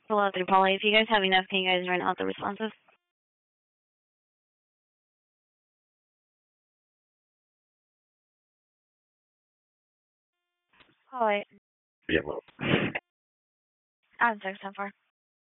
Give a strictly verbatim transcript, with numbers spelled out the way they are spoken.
Hello, through Polly. If you guys have enough, can you guys run out the responses? Polly. Yeah, well, I'm six so far.